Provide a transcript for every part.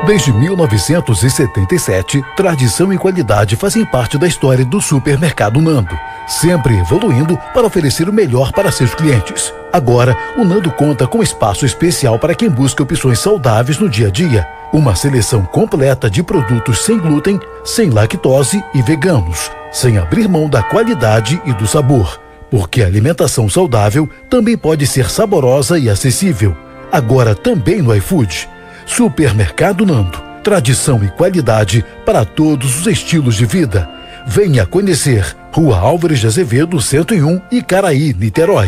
Desde 1977, tradição e qualidade fazem parte da história do Supermercado Nando, sempre evoluindo para oferecer o melhor para seus clientes. Agora, o Nando conta com espaço especial para quem busca opções saudáveis no dia a dia. Uma seleção completa de produtos sem glúten, sem lactose e veganos, sem abrir mão da qualidade e do sabor. Porque a alimentação saudável também pode ser saborosa e acessível. Agora também no iFood. Supermercado Nando. Tradição e qualidade para todos os estilos de vida. Venha conhecer. Rua Álvares de Azevedo, 101, Icaraí, Niterói.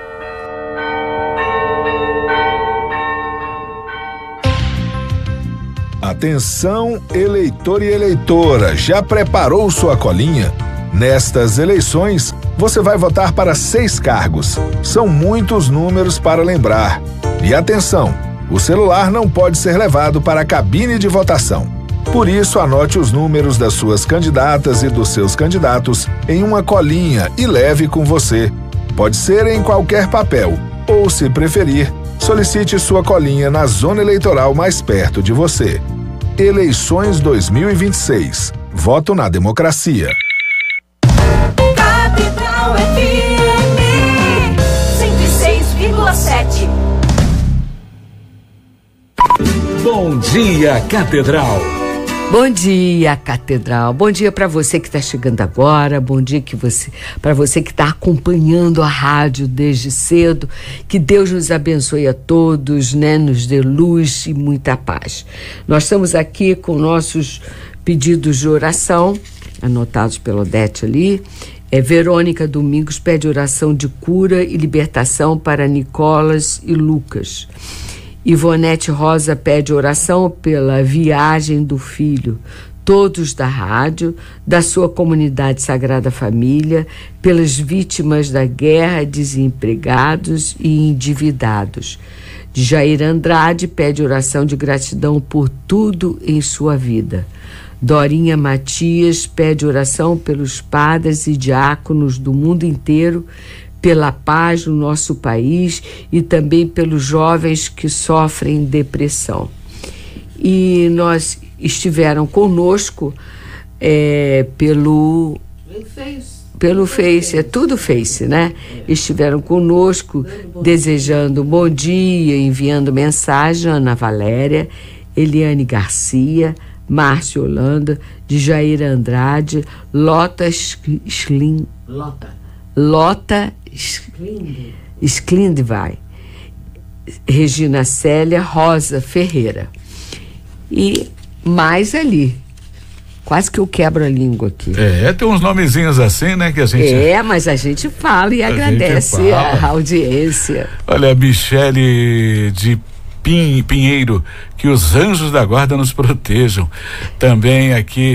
Atenção, eleitor e eleitora, já preparou sua colinha? Nestas eleições, você vai votar para 6 cargos. São muitos números para lembrar. E atenção, o celular não pode ser levado para a cabine de votação. Por isso, anote os números das suas candidatas e dos seus candidatos em uma colinha e leve com você. Pode ser em qualquer papel, ou, se preferir, solicite sua colinha na zona eleitoral mais perto de você. Eleições 2026. Voto na democracia. Capital FM 106,7. Bom dia, Catedral. Bom dia, Catedral. Bom dia para você que está chegando agora. Bom dia para você que está acompanhando a rádio desde cedo. Que Deus nos abençoe a todos, né? Nos dê luz e muita paz. Nós estamos aqui com nossos pedidos de oração, anotados pela Odete ali. Verônica Domingos pede oração de cura e libertação para Nicolas e Lucas. Ivonete Rosa pede oração pela viagem do filho, todos da rádio, da sua comunidade Sagrada Família, pelas vítimas da guerra, desempregados e endividados. Jair Andrade pede oração de gratidão por tudo em sua vida. Dorinha Matias pede oração pelos padres e diáconos do mundo inteiro, pela paz no nosso país e também pelos jovens que sofrem depressão. E nós estiveram conosco pelo Face, é tudo Face, né? Estiveram conosco desejando bom dia, enviando mensagem, Ana Valéria, Eliane Garcia, Márcia Holanda, de Jair Andrade, Lota Sklindvai, Regina Célia, Rosa Ferreira. E mais ali. Quase que eu quebro a língua aqui. Tem uns nomezinhos assim, né? Que a gente... mas a gente fala e agradece a audiência. Olha, Michele de Pinheiro, que os anjos da guarda nos protejam. Também aqui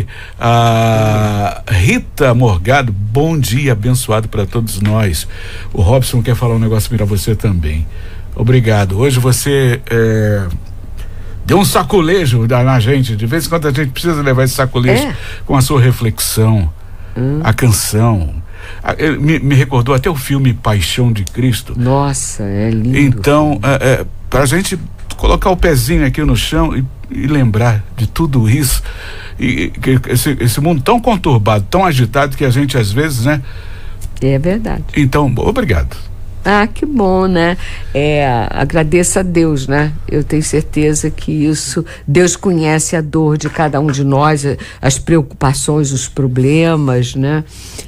a Rita Morgado, bom dia abençoado para todos nós. O Robson quer falar um negócio para você também. Obrigado. Hoje você deu um saculejo na gente. De vez em quando a gente precisa levar esse saculejo com a sua reflexão, a canção. Me recordou até o filme Paixão de Cristo. Nossa, é lindo. Então, para a gente colocar o pezinho aqui no chão e lembrar de tudo isso, e esse mundo tão conturbado, tão agitado, que a gente às vezes, né? É verdade. Então, obrigado. Que bom, né? Agradeço a Deus, né? Eu tenho certeza que isso, Deus conhece a dor de cada um de nós, as preocupações, os problemas, né?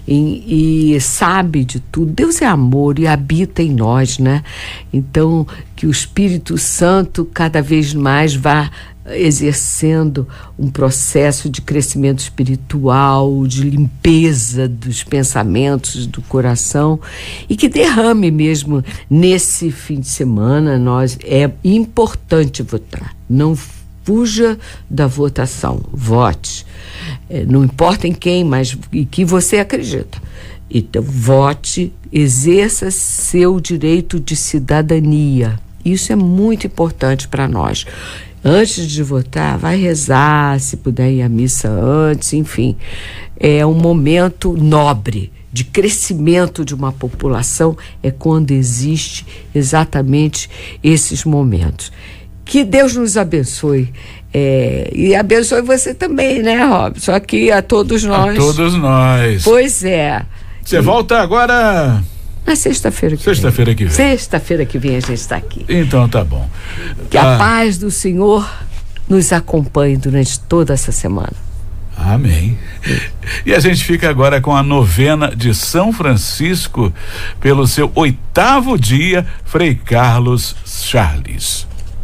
E sabe de tudo. Deus é amor e habita em nós, né? Então, que o Espírito Santo cada vez mais vá exercendo um processo de crescimento espiritual, de limpeza dos pensamentos, do coração, e que derrame mesmo nesse fim de semana. É importante votar, não fuja da votação, vote, não importa em quem, mas em que você acredita. Então vote, exerça seu direito de cidadania, isso é muito importante para nós. Antes de votar, vai rezar, se puder ir à missa antes, enfim. É um momento nobre de crescimento de uma população, é quando existe exatamente esses momentos. Que Deus nos abençoe. E abençoe você também, né, Robson? Aqui a todos nós. A todos nós. Pois é. Você volta agora... Na sexta-feira que vem. Sexta-feira que vem a gente está aqui. Então tá bom. Que a paz do Senhor nos acompanhe durante toda essa semana. Amém. E a gente fica agora com a novena de São Francisco pelo seu 8º dia, Frei Carlos Charles.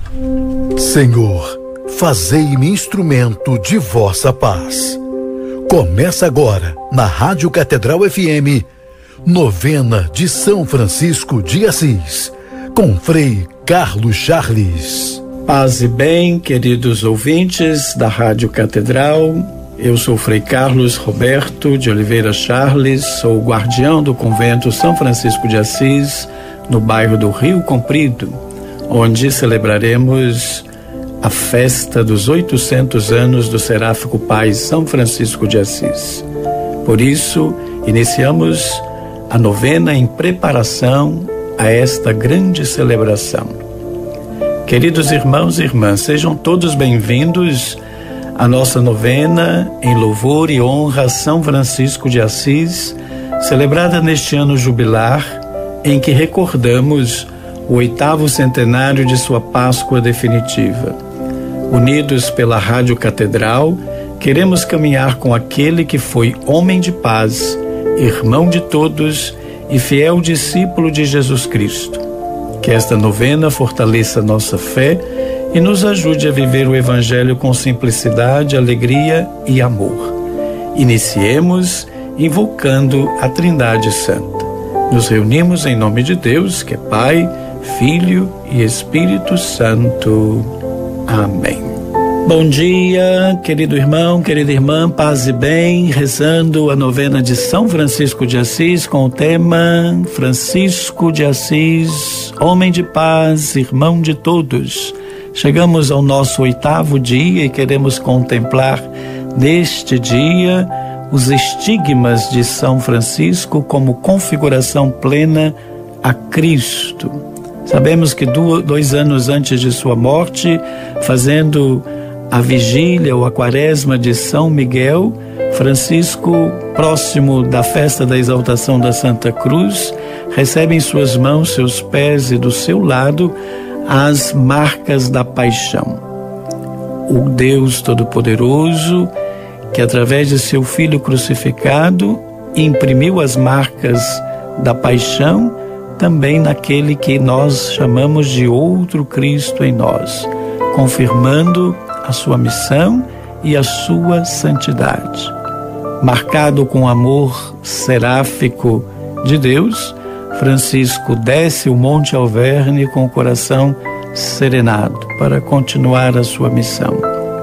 Senhor, fazei-me instrumento de vossa paz. Começa agora, na Rádio Catedral FM, novena de São Francisco de Assis, com Frei Carlos Charles. Paz e bem, queridos ouvintes da Rádio Catedral. Eu sou Frei Carlos Roberto de Oliveira Charles, sou o guardião do convento São Francisco de Assis, no bairro do Rio Comprido, onde celebraremos a festa dos 800 anos do seráfico pai São Francisco de Assis. Por isso, iniciamos a novena em preparação a esta grande celebração. Queridos irmãos e irmãs, sejam todos bem-vindos à nossa novena em louvor e honra a São Francisco de Assis, celebrada neste ano jubilar, em que recordamos o 8º centenário de sua Páscoa definitiva. Unidos pela Rádio Catedral, queremos caminhar com aquele que foi homem de paz, irmão de todos e fiel discípulo de Jesus Cristo. Que esta novena fortaleça nossa fé e nos ajude a viver o Evangelho com simplicidade, alegria e amor. Iniciemos invocando a Trindade Santa. Nos reunimos em nome de Deus, que é Pai, Filho e Espírito Santo. Amém. Bom dia, querido irmão, querida irmã, paz e bem, rezando a novena de São Francisco de Assis com o tema Francisco de Assis, homem de paz, irmão de todos. Chegamos ao nosso 8º dia e queremos contemplar neste dia os estigmas de São Francisco como configuração plena a Cristo. Sabemos que 2 anos antes de sua morte, fazendo a vigília ou a quaresma de São Miguel, Francisco, próximo da festa da exaltação da Santa Cruz, recebe em suas mãos, seus pés e do seu lado as marcas da paixão. O Deus Todo-Poderoso, que através de seu Filho crucificado, imprimiu as marcas da paixão também naquele que nós chamamos de outro Cristo em nós, confirmando a sua missão e a sua santidade. Marcado com o amor seráfico de Deus, Francisco desce o Monte Alverne com o coração serenado para continuar a sua missão.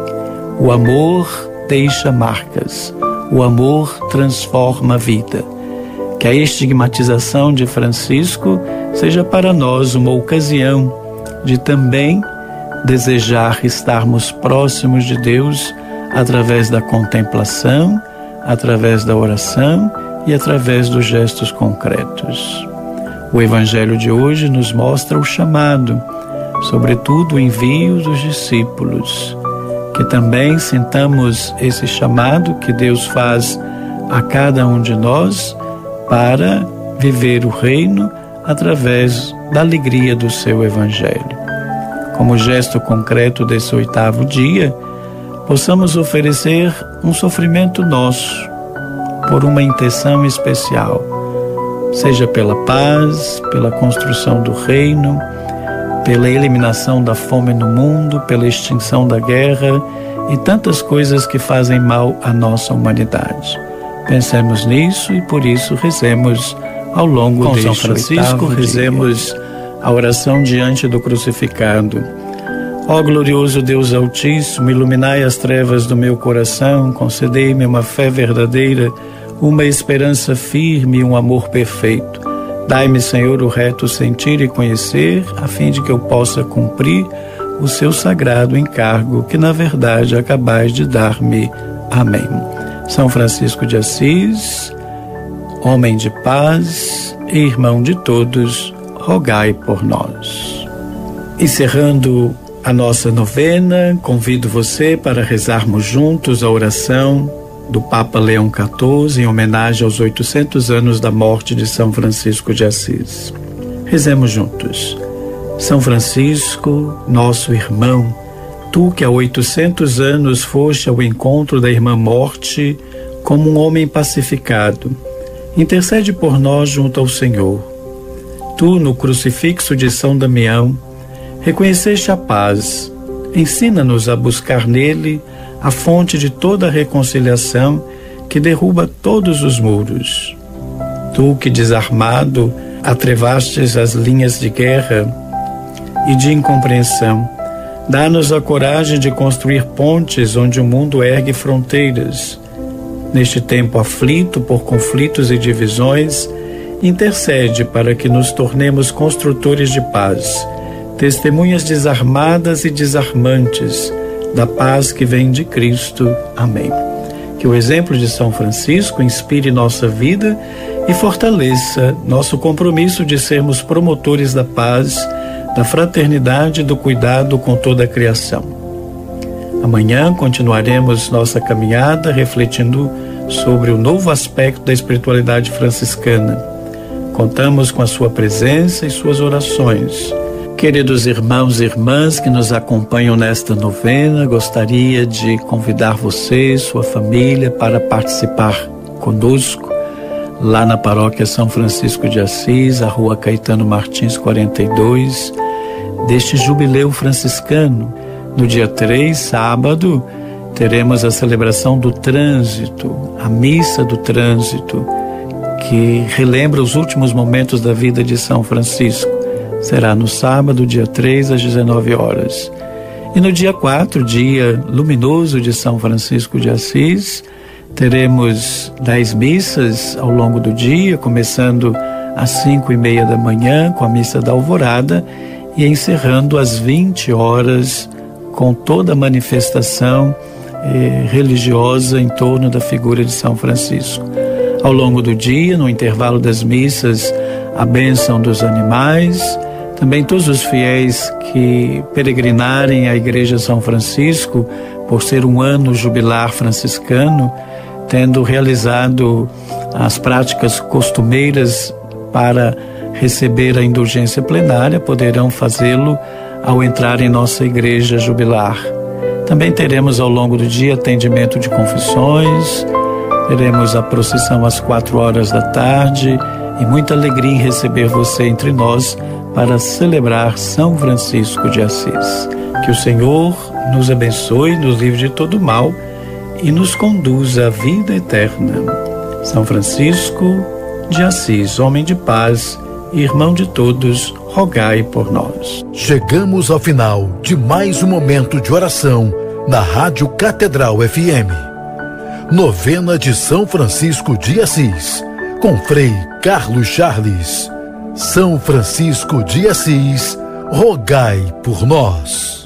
O amor deixa marcas, o amor transforma a vida. Que a estigmatização de Francisco seja para nós uma ocasião de também desejar estarmos próximos de Deus através da contemplação, através da oração e através dos gestos concretos. O Evangelho de hoje nos mostra o chamado, sobretudo o envio dos discípulos. Que também sintamos esse chamado que Deus faz a cada um de nós para viver o reino através da alegria do seu Evangelho. Como gesto concreto desse 8º dia, possamos oferecer um sofrimento nosso por uma intenção especial, seja pela paz, pela construção do reino, pela eliminação da fome no mundo, pela extinção da guerra e tantas coisas que fazem mal à nossa humanidade. Pensemos nisso e por isso rezemos ao longo deste São Francisco, rezemos a oração diante do crucificado. Ó glorioso Deus Altíssimo, iluminai as trevas do meu coração, concedei-me uma fé verdadeira, uma esperança firme e um amor perfeito. Dai-me, Senhor, o reto sentir e conhecer, a fim de que eu possa cumprir o seu sagrado encargo, que na verdade acabais de dar-me. Amém. São Francisco de Assis, homem de paz e irmão de todos, rogai por nós. Encerrando a nossa novena, convido você para rezarmos juntos a oração do Papa Leão XIV em homenagem aos 800 anos da morte de São Francisco de Assis. Rezemos juntos. São Francisco, nosso irmão, tu que há 800 anos foste ao encontro da irmã morte como um homem pacificado, intercede por nós junto ao Senhor. Tu, no crucifixo de São Damião, reconheceste a paz. Ensina-nos a buscar nele a fonte de toda a reconciliação que derruba todos os muros. Tu que, desarmado, atrevastes as linhas de guerra e de incompreensão, dá-nos a coragem de construir pontes onde o mundo ergue fronteiras. Neste tempo aflito por conflitos e divisões, intercede para que nos tornemos construtores de paz, testemunhas desarmadas e desarmantes da paz que vem de Cristo. Amém. Que o exemplo de São Francisco inspire nossa vida e fortaleça nosso compromisso de sermos promotores da paz, da fraternidade e do cuidado com toda a criação. Amanhã continuaremos nossa caminhada refletindo sobre o novo aspecto da espiritualidade franciscana. Contamos com a sua presença e suas orações. Queridos irmãos e irmãs que nos acompanham nesta novena, gostaria de convidar você e sua família para participar conosco lá na paróquia São Francisco de Assis, a Rua Caetano Martins 42, deste jubileu franciscano. No dia 3, sábado, teremos a celebração do trânsito, a missa do trânsito, que relembra os últimos momentos da vida de São Francisco. Será no sábado, dia 3, às 19 horas. E no dia 4, dia luminoso de São Francisco de Assis, teremos 10 missas ao longo do dia, começando às 5:30 da manhã com a missa da alvorada e encerrando às 20 horas com toda a manifestação religiosa em torno da figura de São Francisco. Ao longo do dia, no intervalo das missas, a bênção dos animais. Também todos os fiéis que peregrinarem à Igreja São Francisco, por ser um ano jubilar franciscano, tendo realizado as práticas costumeiras para receber a indulgência plenária, poderão fazê-lo ao entrar em nossa Igreja jubilar. Também teremos ao longo do dia atendimento de confissões, teremos a procissão às 4 horas da tarde e muita alegria em receber você entre nós para celebrar São Francisco de Assis. Que o Senhor nos abençoe, nos livre de todo mal e nos conduza à vida eterna. São Francisco de Assis, homem de paz, irmão de todos, rogai por nós. Chegamos ao final de mais um momento de oração na Rádio Catedral FM. Novena de São Francisco de Assis, com Frei Carlos Charles. São Francisco de Assis, rogai por nós.